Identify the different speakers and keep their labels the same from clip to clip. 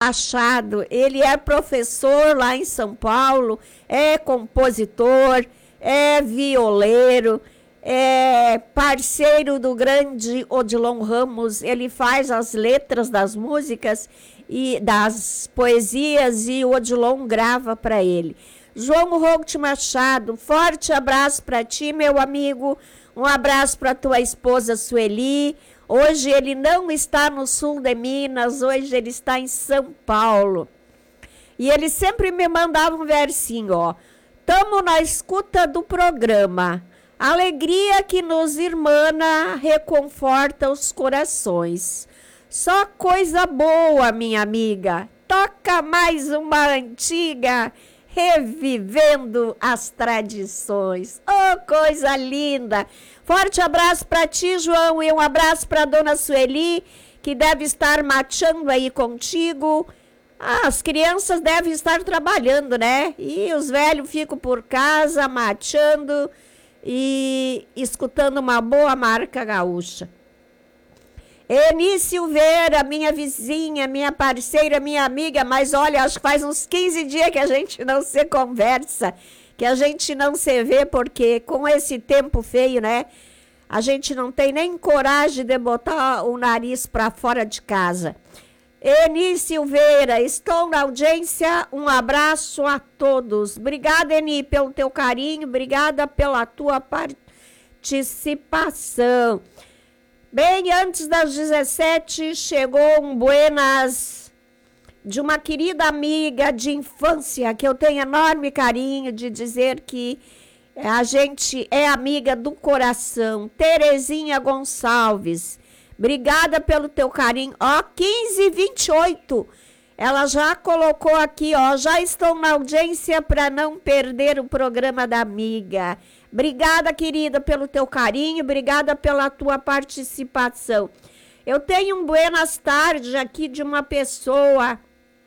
Speaker 1: Machado, ele é professor lá em São Paulo, é compositor, é violeiro, é parceiro do grande Odilon Ramos, ele faz as letras das músicas e das poesias e o Odilon grava para ele. João Rogt Machado, forte abraço para ti, meu amigo, um abraço para tua esposa Sueli. Hoje ele não está no sul de Minas, hoje ele está em São Paulo. E ele sempre me mandava um versinho, ó. Tamo na escuta do programa. Alegria que nos irmana reconforta os corações. Só coisa boa, minha amiga. Toca mais uma antiga, revivendo as tradições. Oh, coisa linda! Forte abraço para ti, João, e um abraço para dona Sueli, que deve estar mateando aí contigo. As crianças devem estar trabalhando, né? E os velhos ficam por casa mateando e escutando uma boa marca gaúcha. Eni Silveira, minha vizinha, minha parceira, minha amiga, mas olha, acho que faz uns 15 dias que a gente não se conversa, que a gente não se vê, porque com esse tempo feio, né? A gente não tem nem coragem de botar o nariz para fora de casa. Eni Silveira, estou na audiência, um abraço a todos. Obrigada, Eni, pelo teu carinho, obrigada pela tua participação. Bem antes das 17, chegou um buenas de uma querida amiga de infância, que eu tenho enorme carinho de dizer que a gente é amiga do coração. Terezinha Gonçalves, obrigada pelo teu carinho. Ó, 15h28, ela já colocou aqui, ó, já estou na audiência para não perder o programa da amiga. Obrigada, querida, pelo teu carinho, obrigada pela tua participação. Eu tenho um buenas tardes aqui de uma pessoa.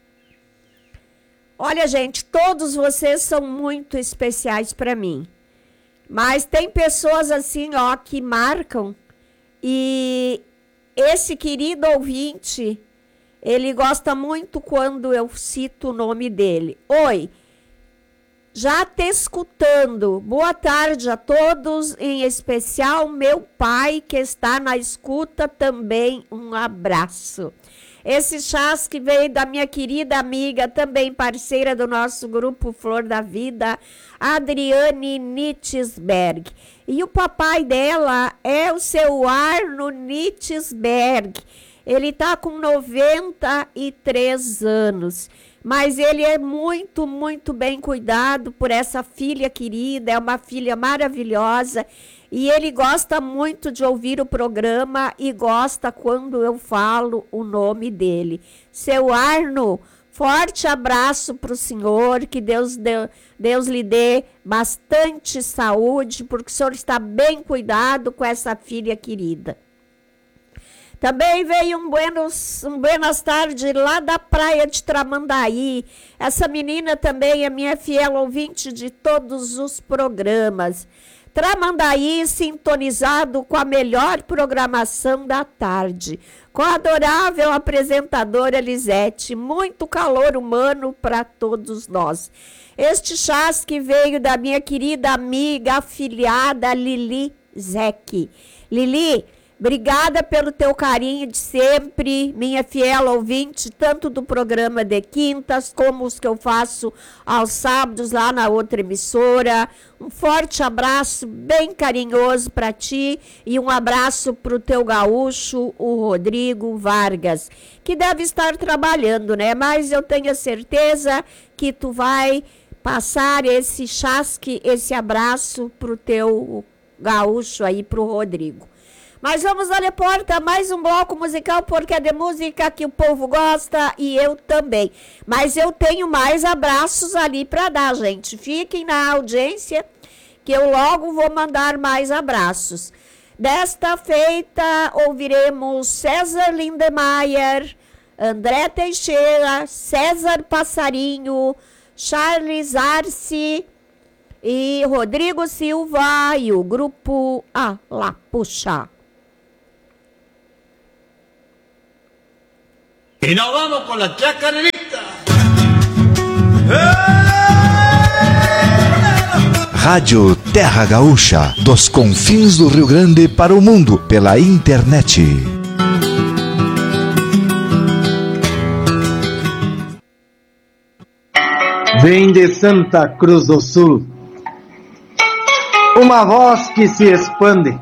Speaker 1: Olha, gente, todos vocês são muito especiais para mim. Mas tem pessoas assim, ó, que marcam. E esse querido ouvinte, ele gosta muito quando eu cito o nome dele. Oi. Já te escutando, boa tarde a todos, em especial meu pai que está na escuta também, um abraço. Esse chás que veio da minha querida amiga, também parceira do nosso grupo Flor da Vida, Adriane Nitzberg. E o papai dela é o seu Arno Nitzberg. Ele está com 93 anos. Mas ele é muito, muito bem cuidado por essa filha querida, é uma filha maravilhosa. E ele gosta muito de ouvir o programa e gosta quando eu falo o nome dele. Seu Arno, forte abraço para o senhor, que Deus lhe dê bastante saúde, porque o senhor está bem cuidado com essa filha querida. Também veio um buenas tardes lá da praia de Tramandaí. Essa menina também é minha fiel ouvinte de todos os programas. Tramandaí sintonizado com a melhor programação da tarde. Com a adorável apresentadora Lisete. Muito calor humano para todos nós. Este chás que veio da minha querida amiga afiliada Lili Zec. Lili, obrigada pelo teu carinho de sempre, minha fiel ouvinte, tanto do programa de quintas, como os que eu faço aos sábados lá na outra emissora. Um forte abraço bem carinhoso para ti e um abraço para o teu gaúcho, o Rodrigo Vargas, que deve estar trabalhando, né? Mas eu tenho a certeza que tu vai passar esse chasque, esse abraço para o teu gaúcho aí, para o Rodrigo. Mas vamos dar porta a mais um bloco musical, porque é de música que o povo gosta e eu também. Mas eu tenho mais abraços ali para dar, gente. Fiquem na audiência que eu logo vou mandar mais abraços. Desta feita, ouviremos César Lindemeyer, André Teixeira, César Passarinho, Charles Arce e Rodrigo Silva e o grupo A La Puxa.
Speaker 2: Y nos vamos con la chacarerita. Rádio Terra Gaúcha, dos confins do Rio Grande para o mundo, pela internet.
Speaker 3: Vem de Santa Cruz do Sul uma voz que se expande,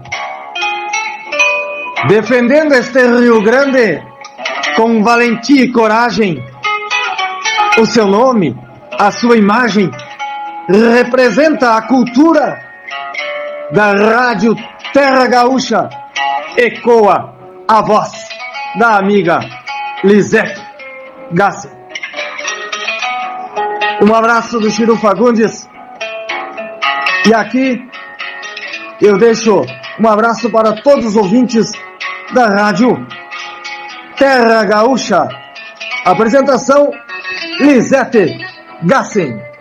Speaker 3: defendendo este Rio Grande com valentia e coragem. O seu nome, a sua imagem, representa a cultura da Rádio Terra Gaúcha. Ecoa a voz da amiga Lisete Gassi. Um abraço do Chiru Fagundes. E aqui eu deixo um abraço para todos os ouvintes da Rádio Terra Gaúcha. Apresentação: Lisete Gassi.